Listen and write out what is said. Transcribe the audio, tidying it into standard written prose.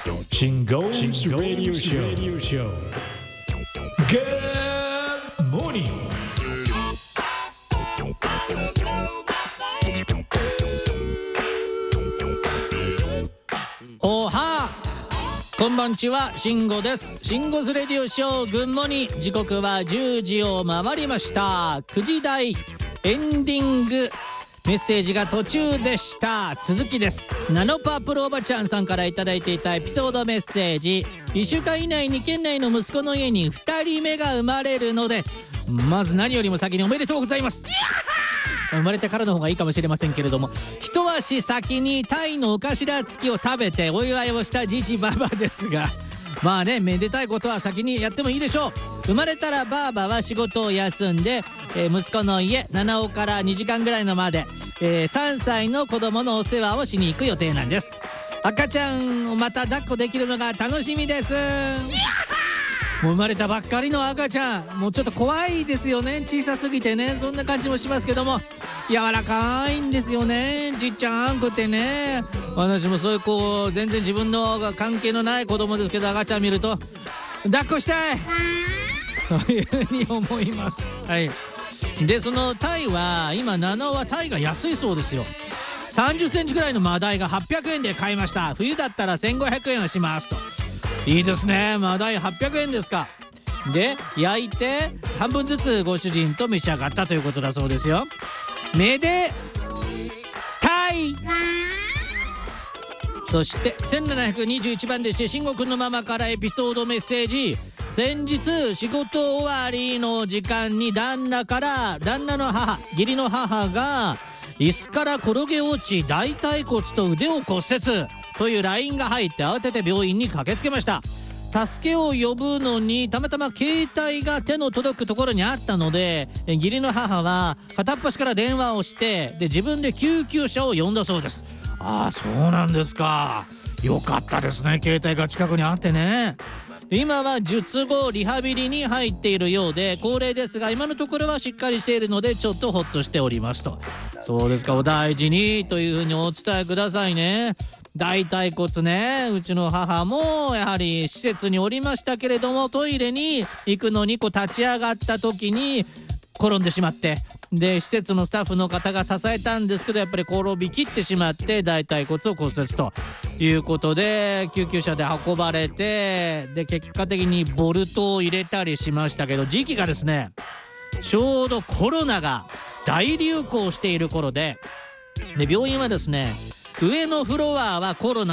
新ゴーラディオショー。Good morning。 おはこんばんちは、慎吾です。慎吾スレディオショーグッモニ。時刻は10時を回りました。9時台エンディング。メッセージが途中でした。続きです。ナノパープルおばちゃんさんからいただいていたエピソードメッセージ。1週間以内に県内の息子の家に2人目が生まれるので、まず何よりも先におめでとうございます。生まれてからの方がいいかもしれませんけれども、一足先にタイのお頭付きを食べてお祝いをしたじじばばですが、まあね、めでたいことは先にやってもいいでしょう。生まれたらばあばは仕事を休んで、息子の家七尾から2時間ぐらいのまで、3歳の子供のお世話をしに行く予定なんです。赤ちゃんをまた抱っこできるのが楽しみです。もう生まれたばっかりの赤ちゃん、もうちょっと怖いですよね。小さすぎてね、そんな感じもしますけども、柔らかいんですよね。ちっちゃくてね。私もそういう子、全然自分の関係のない子供ですけど、赤ちゃん見ると抱っこしたいというふうに思います。はい。で、そのタイは今七尾はタイが安いそうですよ。30センチぐらいのマダイが800円で買いました。冬だったら1500円はしますと。いいですね。マダイ800円ですか。で、焼いて半分ずつご主人と召し上がったということだそうですよ。めでたい。そして1721番でして、慎吾くんのママからエピソードメッセージ。先日仕事終わりの時間に旦那の母、義理の母が椅子から転げ落ち大腿骨と腕を骨折という LINE が入って、慌てて病院に駆けつけました。助けを呼ぶのにたまたま携帯が手の届くところにあったので、義理の母は片っ端から電話をして、で自分で救急車を呼んだそうです。ああ、そうなんですか。よかったですね。携帯が近くにあってね。今は術後リハビリに入っているようで、高齢ですが今のところはしっかりしているのでちょっとホッとしておりますと。そうですか、お大事にというふうにお伝えくださいね。大腿骨ね、うちの母もやはり施設におりましたけれども、トイレに行くのに立ち上がった時に転んでしまって、で施設のスタッフの方が支えたんですけど、やっぱり転びきってしまって大腿骨を骨折ということで救急車で運ばれて、で結果的にボルトを入れたりしましたけど、時期がですね、ちょうどコロナが大流行している頃で、病院はですね、上のフロアはコロナ